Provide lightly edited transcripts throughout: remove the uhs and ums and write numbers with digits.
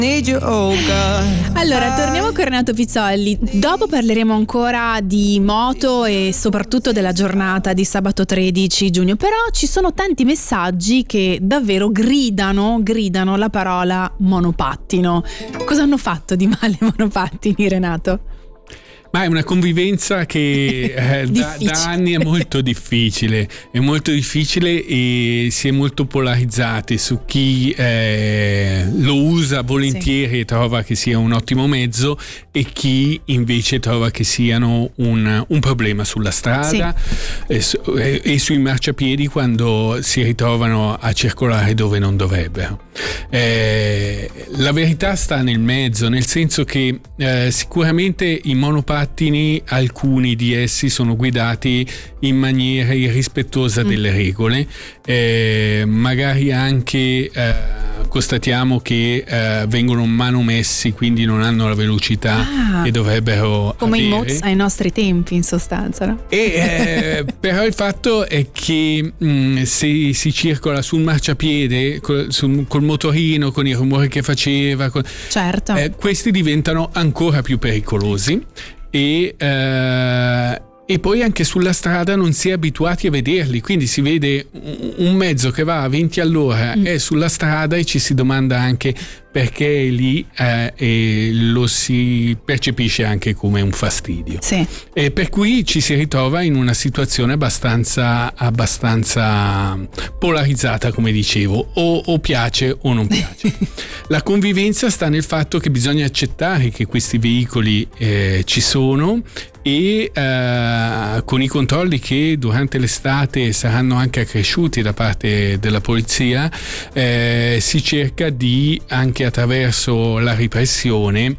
Allora, torniamo con Renato Pizzolli. Dopo parleremo ancora di moto e soprattutto della giornata di sabato 13 giugno. Però ci sono tanti messaggi che davvero gridano la parola monopattino. Cosa hanno fatto di male i monopattini, Renato? Ma è una convivenza che da anni è molto difficile e si è molto polarizzati su chi lo usa volentieri e trova che sia un ottimo mezzo e chi invece trova che siano un problema sulla strada e sui marciapiedi quando si ritrovano a circolare dove non dovrebbero. La verità sta nel mezzo, nel senso che sicuramente i monopattini, alcuni di essi sono guidati in maniera irrispettosa delle regole, magari anche constatiamo che vengono manomessi, quindi non hanno la velocità che dovrebbero come avere. i Moz ai nostri tempi, in sostanza, no? Però il fatto è che se si circola sul marciapiede col motorino, con i rumori che faceva, certo, questi diventano ancora più pericolosi e poi anche sulla strada non si è abituati a vederli, quindi si vede un mezzo che va a 20 all'ora è sulla strada e ci si domanda anche perché è lì e lo si percepisce anche come un fastidio. Sì. E per cui ci si ritrova in una situazione abbastanza polarizzata, come dicevo, o piace o non piace. La convivenza sta nel fatto che bisogna accettare che questi veicoli ci sono e con i controlli che durante l'estate saranno anche accresciuti da parte della polizia, si cerca di, anche attraverso la repressione,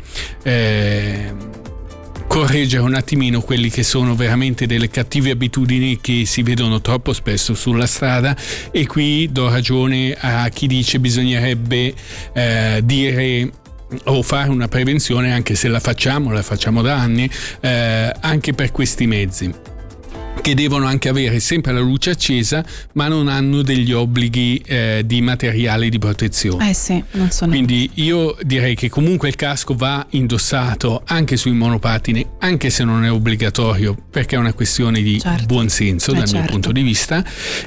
correggere un attimino quelli che sono veramente delle cattive abitudini che si vedono troppo spesso sulla strada. E qui do ragione a chi dice bisognerebbe dire o fare una prevenzione, anche se la facciamo da anni, anche per questi mezzi, che devono anche avere sempre la luce accesa, ma non hanno degli obblighi di materiali di protezione. Sì, non sono. Quindi io direi che comunque il casco va indossato anche sui monopattini, anche se non è obbligatorio, perché è una questione di buon senso dal mio punto di vista.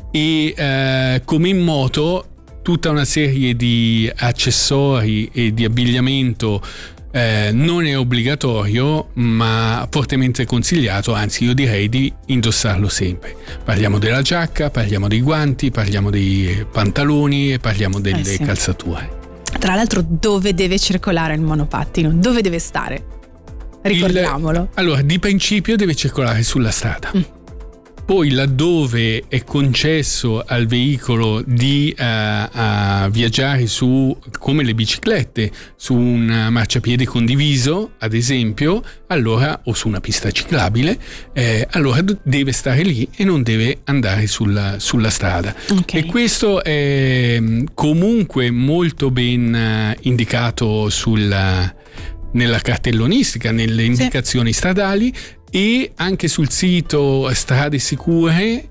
E come in moto, tutta una serie di accessori e di abbigliamento non è obbligatorio, ma fortemente consigliato, anzi io direi di indossarlo sempre. Parliamo della giacca, parliamo dei guanti, parliamo dei pantaloni e parliamo delle calzature. Tra l'altro, dove deve circolare il monopattino? Dove deve stare? Ricordiamolo. Allora, di principio deve circolare sulla strada. Poi laddove è concesso al veicolo di viaggiare come le biciclette, su un marciapiede condiviso, ad esempio, allora, o su una pista ciclabile, allora deve stare lì e non deve andare sulla strada. Okay. E questo è comunque molto ben indicato nella cartellonistica, nelle indicazioni stradali, e anche sul sito Strade Sicure,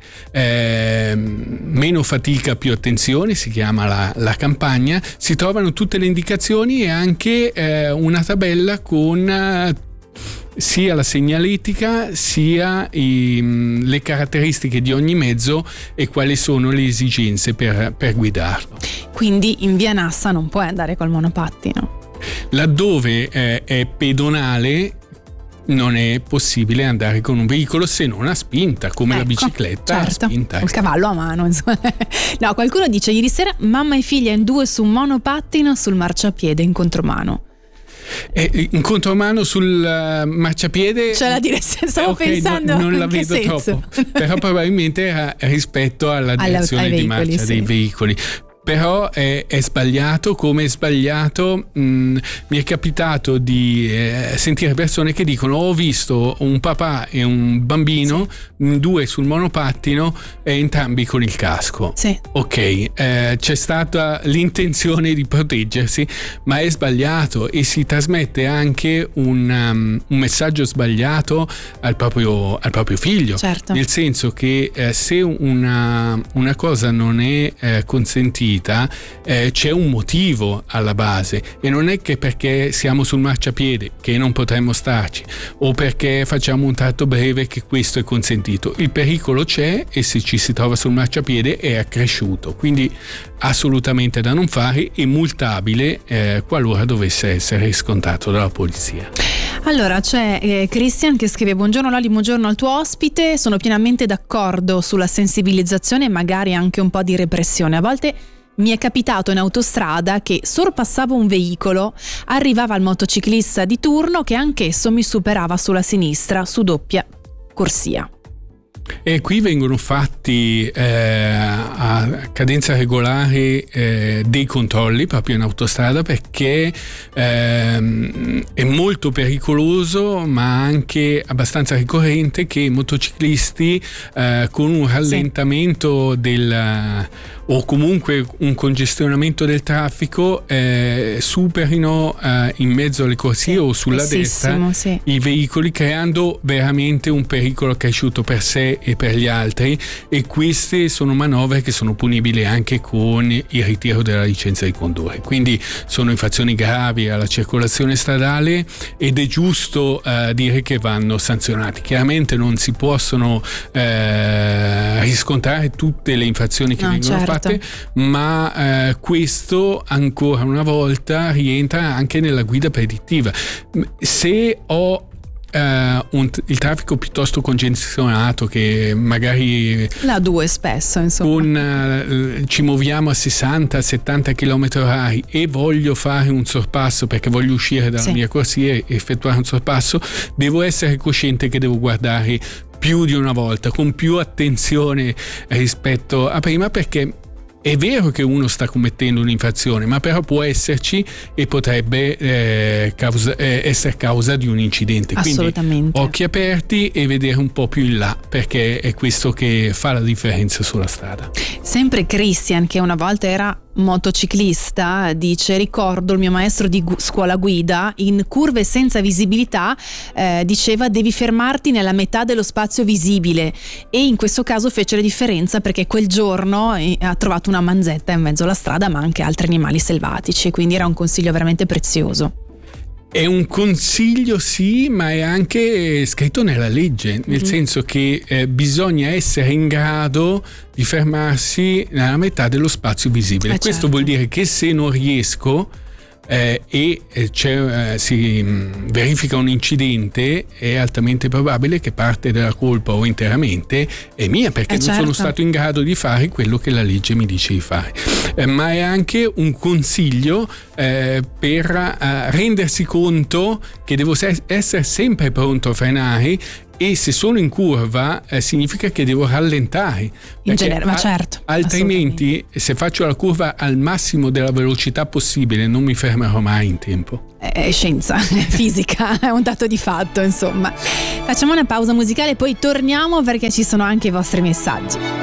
meno fatica più attenzione, si chiama la campagna, si trovano tutte le indicazioni e anche una tabella con sia la segnaletica sia le caratteristiche di ogni mezzo e quali sono le esigenze per guidarlo. Quindi in via Nassa non puoi andare col monopattino? Laddove è pedonale non è possibile andare con un veicolo se non a spinta, come la bicicletta a spinta. Il cavallo a mano, insomma. No, qualcuno dice: ieri sera mamma e figlia in due su un monopattino sul marciapiede in contromano. In contromano sul marciapiede, cioè la direzione, stavo pensando, non la vedo troppo, però probabilmente era rispetto alla direzione di marcia dei veicoli. Però è sbagliato, come è sbagliato mi è capitato di sentire persone che dicono: ho visto un papà e un bambino, due sul monopattino e entrambi con il casco. Ok, c'è stata l'intenzione di proteggersi, ma è sbagliato e si trasmette anche un messaggio sbagliato al proprio figlio, nel senso che se una cosa non è consentita vita, c'è un motivo alla base, e non è che perché siamo sul marciapiede che non potremmo starci, o perché facciamo un tratto breve che questo è consentito. Il pericolo c'è, e se ci si trova sul marciapiede è accresciuto, quindi assolutamente da non fare e multabile qualora dovesse essere riscontrato dalla polizia. Allora c'è Christian che scrive: buongiorno Loli, buongiorno al tuo ospite, sono pienamente d'accordo sulla sensibilizzazione e magari anche un po' di repressione. A volte mi è capitato in autostrada che sorpassavo un veicolo, arrivava il motociclista di turno che anch'esso mi superava sulla sinistra su doppia corsia. E qui vengono fatti a cadenza regolare dei controlli proprio in autostrada, perché è molto pericoloso, ma anche abbastanza ricorrente che i motociclisti con un rallentamento o comunque un congestionamento del traffico superino in mezzo alle corsie o sulla destra i veicoli, creando veramente un pericolo accresciuto per sé e per gli altri, e queste sono manovre che sono punibili anche con il ritiro della licenza di condurre. Quindi sono infrazioni gravi alla circolazione stradale ed è giusto dire che vanno sanzionati. Chiaramente non si possono riscontrare tutte le infrazioni che vengono fatte, ma questo ancora una volta rientra anche nella guida predittiva. Se ho il traffico piuttosto congestionato, che magari la 2 spesso, insomma, ci muoviamo a 60-70 km/h e voglio fare un sorpasso perché voglio uscire dalla mia corsia e effettuare un sorpasso, devo essere cosciente che devo guardare più di una volta, con più attenzione rispetto a prima, perché è vero che uno sta commettendo un'infrazione, ma però può esserci e potrebbe essere causa di un incidente. Assolutamente. Quindi occhi aperti e vedere un po' più in là, perché è questo che fa la differenza sulla strada. Sempre Christian, che una volta era motociclista, dice: ricordo il mio maestro di scuola guida in curve senza visibilità diceva devi fermarti nella metà dello spazio visibile, e in questo caso fece la differenza perché quel giorno ha trovato una manzetta in mezzo alla strada, ma anche altri animali selvatici, quindi era un consiglio veramente prezioso. È un consiglio, sì, ma è anche scritto nella legge, nel senso che bisogna essere in grado di fermarsi nella metà dello spazio visibile. Questo vuol dire che se non riesco si verifica un incidente, è altamente probabile che parte della colpa o interamente è mia, perché non sono stato in grado di fare quello che la legge mi dice di fare. Ma è anche un consiglio per rendersi conto che devo essere sempre pronto a frenare, e se sono in curva significa che devo rallentare in genere, ma certo, altrimenti se faccio la curva al massimo della velocità possibile non mi fermerò mai in tempo. È scienza, è fisica, è un dato di fatto, insomma. Facciamo una pausa musicale e poi torniamo, perché ci sono anche i vostri messaggi.